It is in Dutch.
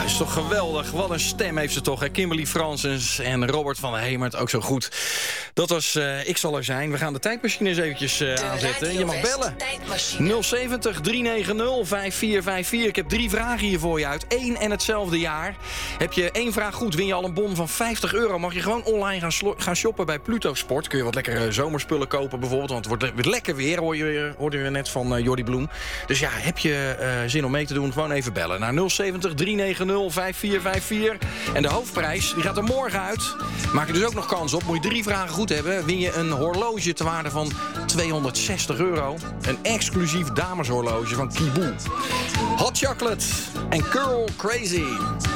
is toch geweldig. Wat een stem heeft ze toch, hè? Kimberly Francis en Robert van Hemert, ook zo goed. Dat was Ik zal er zijn. We gaan de tijdmachine eens eventjes aanzetten. Je mag bellen. 070 390 5454. Ik heb 3 vragen hier voor je uit 1 en hetzelfde jaar. Heb je 1 vraag goed, win je al een bon van €50. Mag je gewoon online gaan shoppen bij Pluto Sport. Kun je wat lekkere zomerspullen kopen bijvoorbeeld. Want het wordt weer lekker weer, hoorden we net van Jordi Bloem. Dus ja, heb je zin om mee te doen? Gewoon even bellen naar 070 390 5454. En de hoofdprijs die gaat er morgen uit. Maak je dus ook nog kans op. Moet je 3 vragen goed hebben, win je een horloge ter waarde van €260. Een exclusief dameshorloge van Kiboe. Hot Chocolate en Girl Crazy.